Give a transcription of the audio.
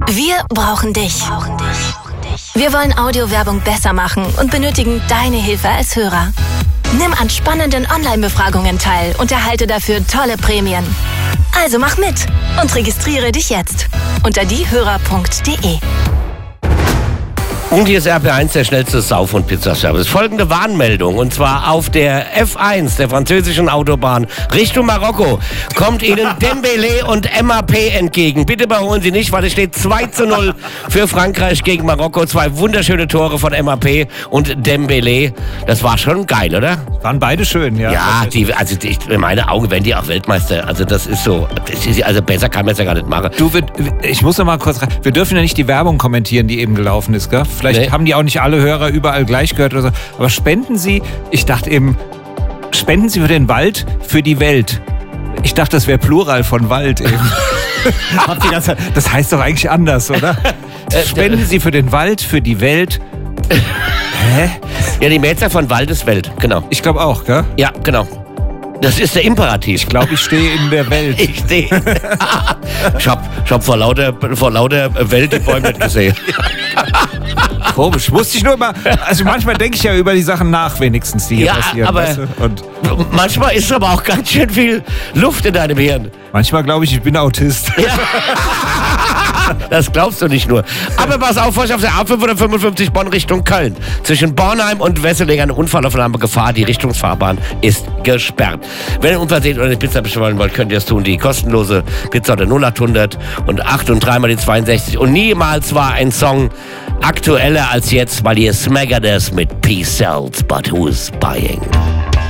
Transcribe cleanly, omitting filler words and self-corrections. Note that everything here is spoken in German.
Wir brauchen dich. Wir wollen Audiowerbung besser machen und benötigen deine Hilfe als Hörer. Nimm an spannenden Online-Befragungen teil und erhalte dafür tolle Prämien. Also mach mit und registriere dich jetzt unter diehörer.de. Und hier ist RP1, der schnellste Sauf- und Pizzaservice. Folgende Warnmeldung, und zwar auf der F1 der französischen Autobahn Richtung Marokko kommt Ihnen Dembélé und MAP entgegen. Bitte überholen Sie nicht, weil es steht 2:0 für Frankreich gegen Marokko. 2 wunderschöne Tore von MAP und Dembélé. Das war schon geil, oder? Waren beide schön, ja. Ja, in meinen Augen werden die auch Weltmeister. Also das ist so, also besser kann man es ja gar nicht machen. Du, ich muss noch mal kurz rein. Wir dürfen ja nicht die Werbung kommentieren, die eben gelaufen ist, gell? Vielleicht haben die auch nicht alle Hörer überall gleich gehört oder so. Aber spenden Sie, ich dachte eben, spenden Sie für den Wald, für die Welt. Ich dachte, das wäre Plural von Wald eben. Das heißt doch eigentlich anders, oder? Spenden Sie für den Wald, für die Welt. Hä? Ja, die Mehrzahl von Wald ist Welt, genau. Ich glaube auch, gell? Ja, genau. Das ist der Imperativ. Ich glaube, ich stehe in der Welt. Ich stehe. Ich hab vor lauter Welt die Bäume nicht gesehen. Komisch. Musste ich nur mal. Also manchmal denke ich ja über die Sachen nach, wenigstens, die hier passieren. Aber weißt du? Und manchmal ist aber auch ganz schön viel Luft in deinem Hirn. Manchmal glaube ich bin Autist. Ja. Das glaubst du nicht nur. Aber pass auf der A555 Bonn Richtung Köln. Zwischen Bornheim und Wesseling eine Unfallaufnahme Gefahr. Die Richtungsfahrbahn ist gesperrt. Wenn ihr einen Unfall seht oder eine Pizza bestellen wollt, könnt ihr es tun. Die kostenlose Pizza unter 0800 und 8 und 3 mal die 62. Und niemals war ein Song aktueller als jetzt, weil ihr Smaggert es mit Peace Sells, but who's buying?